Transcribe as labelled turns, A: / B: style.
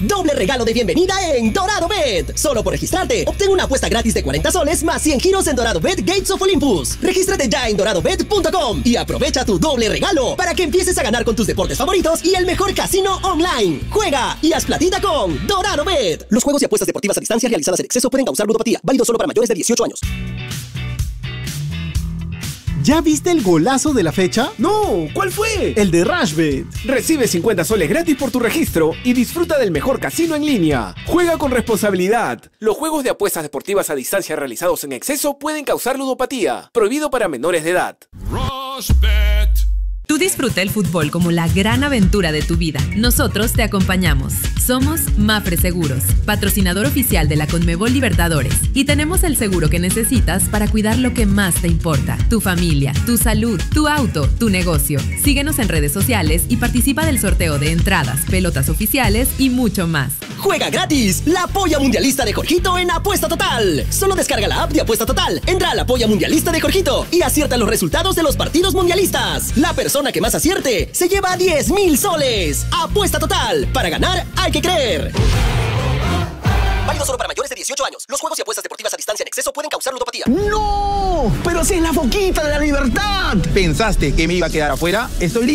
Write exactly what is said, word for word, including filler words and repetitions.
A: Doble regalo de bienvenida en Dorado Bet. Solo por registrarte, obtén una apuesta gratis de cuarenta soles más cien giros en Dorado Bet Gates of Olympus. Regístrate ya en dorado bet punto com y aprovecha tu doble regalo para que empieces a ganar con tus deportes favoritos y el mejor casino online. Juega y haz platita con Dorado Bet. Los juegos y apuestas deportivas a distancia realizadas en exceso pueden causar ludopatía. Válido solo para mayores de dieciocho años.
B: ¿Ya viste el golazo de la fecha?
C: No, ¿cuál fue?
B: El de Rushbet.
C: Recibe cincuenta soles gratis por tu registro y disfruta del mejor casino en línea. Juega con responsabilidad. Los juegos de apuestas deportivas a distancia realizados en exceso pueden causar ludopatía. Prohibido para menores de edad.
D: Rushbet.
E: Tú disfruta el fútbol como la gran aventura de tu vida. Nosotros te acompañamos. Somos Mapfre Seguros, patrocinador oficial de la Conmebol Libertadores. Y tenemos el seguro que necesitas para cuidar lo que más te importa. Tu familia, tu salud, tu auto, tu negocio. Síguenos en redes sociales y participa del sorteo de entradas, pelotas oficiales y mucho más.
A: Juega gratis la polla mundialista de Jorgito en Apuesta Total. Solo descarga la app de Apuesta Total, entra a la polla mundialista de Jorgito y acierta los resultados de los partidos mundialistas. La persona que más acierte se lleva diez mil soles. Apuesta Total. Para ganar hay que creer. Válido solo para mayores de dieciocho años. Los juegos y apuestas deportivas a distancia en exceso pueden causar ludopatía.
F: ¡No! ¡Pero si es la foquita de la libertad!
G: ¿Pensaste que me iba a quedar afuera? Estoy listo.